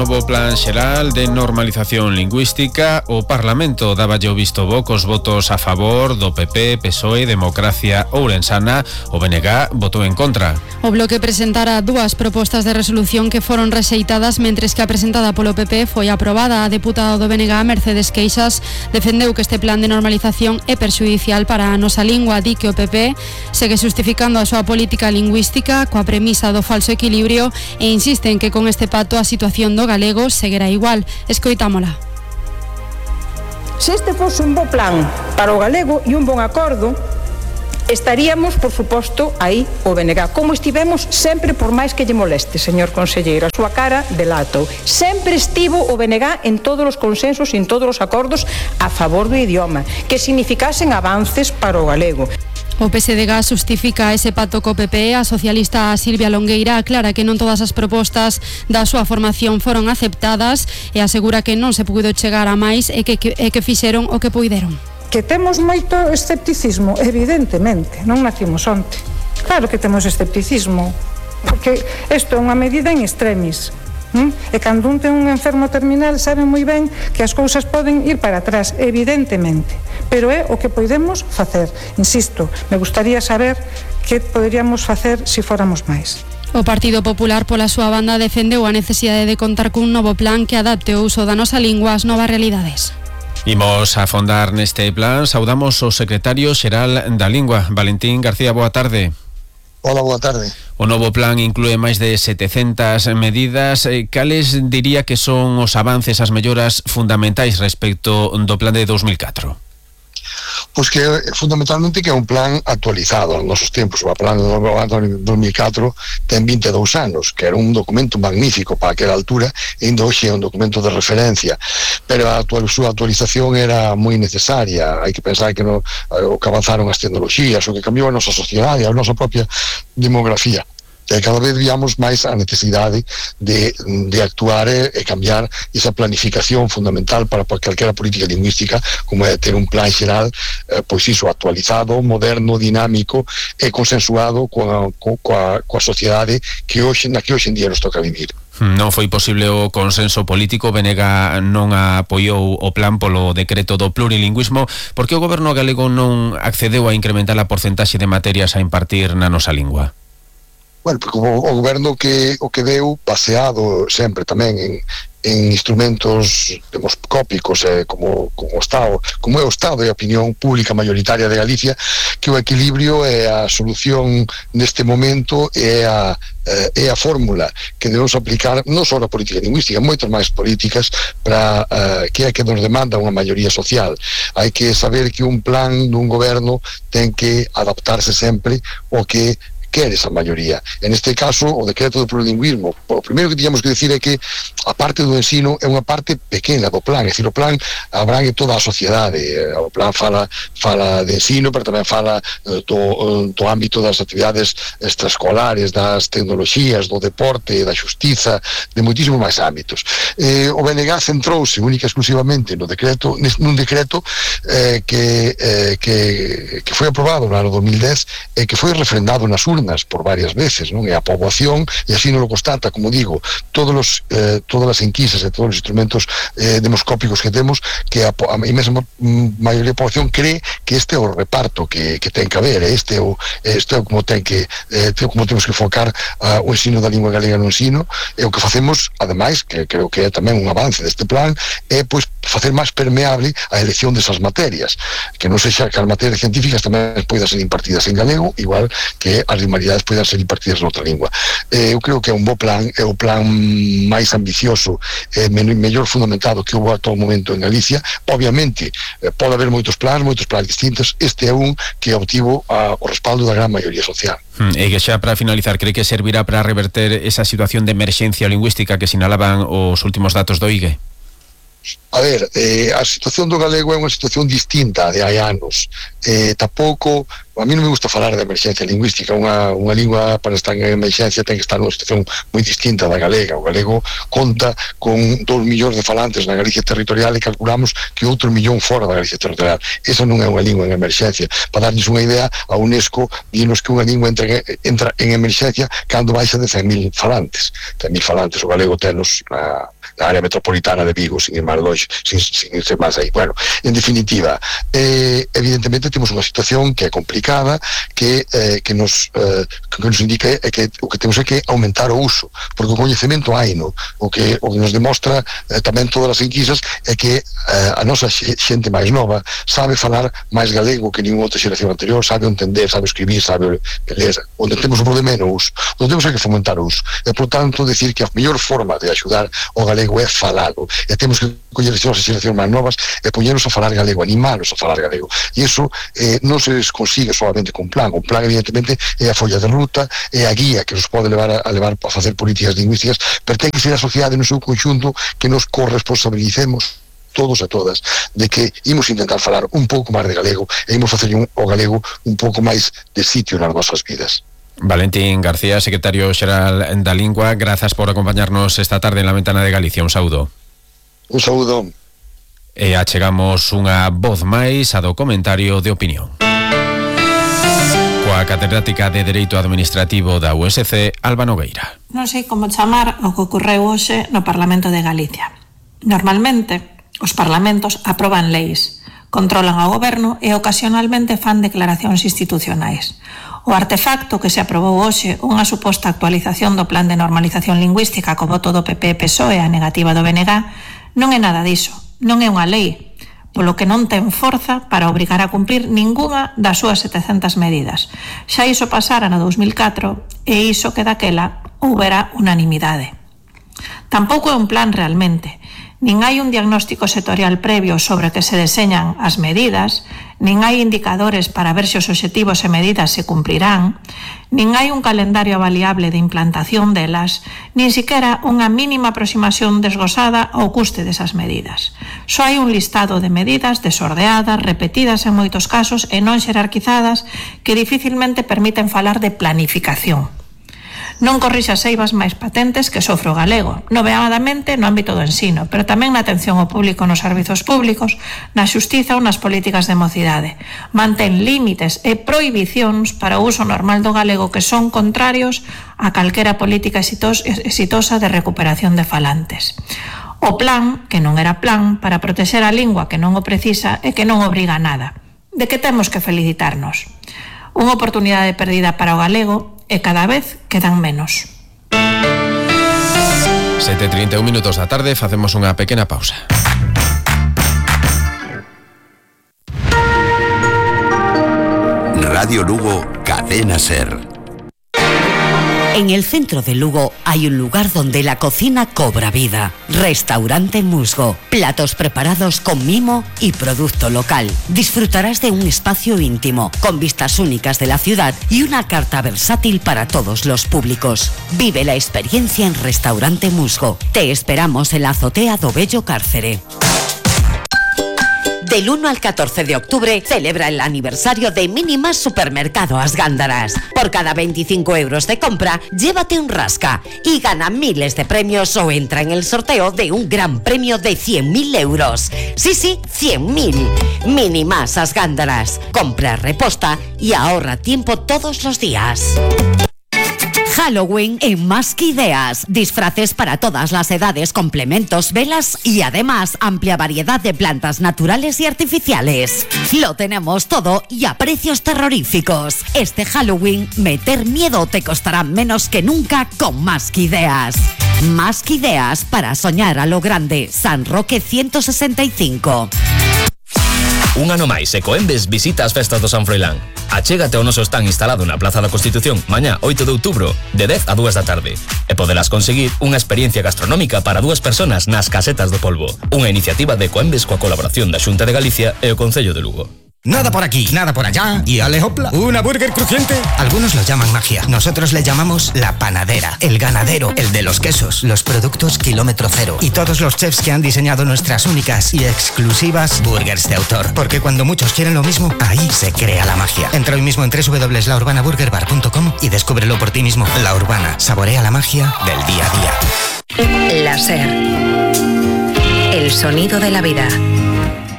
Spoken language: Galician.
Novo plan xeral de normalización lingüística, o Parlamento dáballe o visto bo cos votos a favor do PP, PSOE, Democracia Ourensana. O BNG votou en contra. O Bloque presentara dúas propostas de resolución que foron rexeitadas, mentres que a presentada polo PP foi aprobada. A deputada do BNG, Mercedes Queixas, defendeu que este plan de normalización é perxudicial para a nosa lingua. Di que o PP segue justificando a súa política lingüística coa premisa do falso equilibrio e insiste en que con este pacto a situación do galego seguirá igual. Escoitámola. Se este fose un bo plan para o galego e un bon acordo, estaríamos, por suposto, aí o BNG, como estivemos sempre, por máis que lle moleste, señor conselleiro, a súa cara delatou. Sempre estivo o BNG en todos os consensos e en todos os acordos a favor do idioma, que significasen avances para o galego. O PSDG justifica ese pacto co PP. A socialista Silvia Longueira aclara que non todas as propostas da súa formación foron aceptadas e asegura que non se puido chegar a máis e que fixeron o que puideron. Que temos moito escepticismo, evidentemente, non nacimos onte. Claro que temos escepticismo, porque isto é unha medida en extremis. E cando un ten un enfermo terminal sabe moi ben que as cousas poden ir para atrás, evidentemente, pero é o que podemos facer. Insisto, me gustaría saber que poderíamos facer se fóramos máis. O Partido Popular, pola súa banda, defendeu a necesidade de contar cun novo plan que adapte o uso da nosa lingua ás novas realidades. Imos a afondar neste plan. Saudamos o secretario xeral da Lingua, Valentín García. Boa tarde. Hola, boa tarde. O novo plan inclúe máis de 700 medidas. Cales diría que son os avances, as melloras fundamentais respecto do plan de 2004? Pois que fundamentalmente que é un plan actualizado aos nosos tempos. O plan de 2004 ten 22 anos, que era un documento magnífico para aquela altura, e ainda hoxe é un documento de referencia, pero a súa actualización era moi necesaria. Hai que pensar que o que avanzaron as tecnoloxías, o que cambiou a nosa sociedade, a nosa propia demografía. Cada vez víamos máis a necesidade de actuar e cambiar esa planificación fundamental para calquera política lingüística, como é ter un plan xeral, pois iso, actualizado, moderno, dinámico e consensuado coa sociedade na que hoxe en día nos toca vivir. Non foi posible o consenso político. BNG non apoiou o plan polo decreto do plurilingüismo. Por que o goberno galego non accedeu a incrementar a porcentaxe de materias a impartir na nosa lingua? Bueno, porque o goberno o que deu, baseado sempre tamén en instrumentos demoscópicos, como é o Estado e a opinión pública mayoritaria de Galicia, que o equilibrio é a solución neste momento, é a fórmula que debemos aplicar non só na política lingüística, moitas máis políticas para que é que nos demanda unha maioría social. Hai que saber que un plan dun goberno ten que adaptarse sempre ao que quere esa maioría. En este caso, o decreto do plurilingüismo, o primeiro que tiñamos que decir é que a parte do ensino é unha parte pequena do plan, é dicir, o plan abrangue toda a sociedade. O plan fala de ensino, pero tamén fala do ámbito das actividades extraescolares, das tecnoloxías, do deporte, da xustiza, de moitísimos máis ámbitos. O BNG centrouse única e exclusivamente nun decreto que foi aprobado no ano 2010 e que foi refrendado nas urnas por varias veces, non? E a poboación, e así non lo constata, como digo, todas as enquisas e todos os instrumentos demoscópicos que temos, que a mesma maioría da poboación cree que este é o reparto que ten que haber, este é como temos que focar o ensino da lingua galega no ensino. E o que facemos, ademais, que creo que é tamén un avance deste plan, é pois facer máis permeable a elección desas materias, que non sexa que as materias científicas tamén poidan ser impartidas en galego, igual que as humanidades poidan ser impartidas noutra lingua. Eu creo que é un bo plan, é o plan máis ambicioso e mellor fundamentado que houve ata o momento en Galicia. Obviamente, pode haber moitos plans distintos. Este é un que obtivo o respaldo da gran maioría social. E que xa para finalizar, cree que servirá para reverter esa situación de emerxencia lingüística que sinalaban os últimos datos do IGE? A ver, a situación do galego é unha situación distinta de hai anos. Tampouco a mí non me gusta falar de emerxencia lingüística. Unha lingua para estar en emerxencia ten que estar nunha situación moi distinta da galega. O galego conta con 2 millóns de falantes na Galicia territorial e calculamos que outro millón fora da Galicia territorial. Esa non é unha lingua en emerxencia. Para darles unha idea, a UNESCO dinos que unha lingua entra en emerxencia cando baixa de 100.000 falantes. 100.000 falantes o galego tenos na área metropolitana de Vigo, sin ir máis longe, sin ser máis aí. Bueno, en definitiva, evidentemente temos unha situación que é complicada, que nos indica que o que temos é que aumentar o uso, porque o coñecemento haino. O que nos demostra tamén todas as enquisas é que a nosa xente máis nova sabe falar máis galego que ninguna outra xeración anterior, sabe entender, sabe escribir, sabe ler. Onde temos o problema é no uso, onde temos que fomentar o uso. E, por tanto, decir que a mellor forma de axudar o galego é falalo, e temos que coller as xeracións máis novas e poñernos a falar galego, animalos a falar galego, e iso non se consigue solamente con plan. O plan, evidentemente, é a folla de ruta, é a guía que nos pode levar a facer políticas lingüísticas, pero ten que ser a sociedade no seu conxunto que nos corresponsabilicemos todos e todas de que imos intentar falar un pouco máis de galego e imos facer o galego un pouco máis de sitio nas nosas vidas. Valentín García, secretario xeral da Lingua, grazas por acompañarnos esta tarde en La Ventana de Galicia. Un saúdo. Un saúdo. E achegamos unha voz máis a do comentario de opinión. Coa catedrática de Dereito Administrativo da USC, Alba Nogueira. Non sei como chamar o que ocorreu hoxe no Parlamento de Galicia. Normalmente, os parlamentos aproban leis, controlan ao goberno e ocasionalmente fan declaracións institucionais. O artefacto que se aprobou hoxe, unha suposta actualización do Plan de Normalización Lingüística co voto do PP e PSOE a negativa do BNG, non é nada diso, non é unha lei, polo que non ten forza para obrigar a cumplir ningunha das súas 700 medidas. Xa iso pasara no 2004 e iso que daquela houbera unanimidade. Tampouco é un plan realmente. Nin hai un diagnóstico sectorial previo sobre que se deseñan as medidas, nin hai indicadores para ver se os obxectivos e medidas se cumprirán, nin hai un calendario avaliable de implantación delas, nin siquiera unha mínima aproximación desgosada ao custe desas medidas. Só hai un listado de medidas desordeadas, repetidas en moitos casos e non xerarquizadas que dificilmente permiten falar de planificación. Non corrixe as eivas máis patentes que sofre o galego, nomeadamente no ámbito do ensino, pero tamén na atención ao público nos servizos públicos, na xustiza ou nas políticas de mocidade. Mantén límites e prohibicións para o uso normal do galego que son contrarios a calquera política exitosa de recuperación de falantes. O plan, que non era plan, para protexer a lingua que non o precisa e que non obriga a nada. De que temos que felicitarnos? Unha oportunidade perdida para o galego e cada vez quedan menos. 7:31 minutos da tarde, facemos unha pequena pausa. Radio Lugo, Cadena Ser. En el centro de Lugo hay un lugar donde la cocina cobra vida. Restaurante Musgo. Platos preparados con mimo y producto local. Disfrutarás de un espacio íntimo, con vistas únicas de la ciudad y una carta versátil para todos los públicos. Vive la experiencia en Restaurante Musgo. Te esperamos en la azotea do Bello Cárcere. Del 1 al 14 de octubre celebra el aniversario de Minimas Supermercado As Gándaras. Por cada 25 euros de compra, llévate un rasca y gana miles de premios o entra en el sorteo de un gran premio de 100.000 euros. Sí, 100.000. Minimas As Gándaras. Compra, reposta y ahorra tiempo todos los días. Halloween en Más que Ideas. Disfraces para todas las edades, complementos, velas y además amplia variedad de plantas naturales y artificiales. Lo tenemos todo y a precios terroríficos. Este Halloween, meter miedo te costará menos que nunca con Más que Ideas. Más que Ideas para soñar a lo grande. San Roque 165. Un ano máis e Coembes visita as festas do San Froilán. Achégate ao noso stand instalado na Plaza da Constitución mañá 8 de outubro de 10 a 2 da tarde e poderás conseguir unha experiencia gastronómica para 2 persoas nas Casetas do Polvo, unha iniciativa de Coembes coa colaboración da Xunta de Galicia e o Concello de Lugo. Nada por aquí, nada por allá y ale hopla, una burger crujiente. Algunos lo llaman magia, nosotros le llamamos la panadera, el ganadero, el de los quesos, los productos kilómetro cero y todos los chefs que han diseñado nuestras únicas y exclusivas burgers de autor. Porque cuando muchos quieren lo mismo, ahí se crea la magia. Entra hoy mismo en www.laurbanaburgerbar.com y descúbrelo por ti mismo. La Urbana, saborea la magia del día a día. La SER, el sonido de la vida.